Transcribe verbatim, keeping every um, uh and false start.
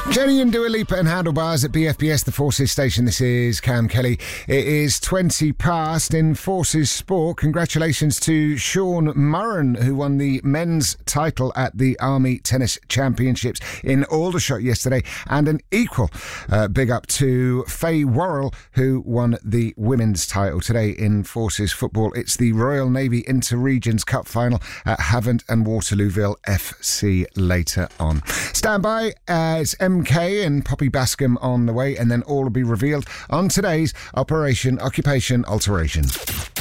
Jenny and Dua Lipa and Handlebars at B F B S, the Forces station. This is Cam Kelly. It is twenty past in Forces Sport. Congratulations to Sean Murren, who won the men's title at the Army Tennis Championships in Aldershot yesterday, and an equal uh, big up to Faye Worrell, who won the women's title today in Forces Football. It's the Royal Navy Inter-Regions Cup final at Havant and Waterlooville F C later on. Stand by, uh, it's M K and Poppy Bascom on the way, and then all will be revealed on today's Operation Occupation Alteration.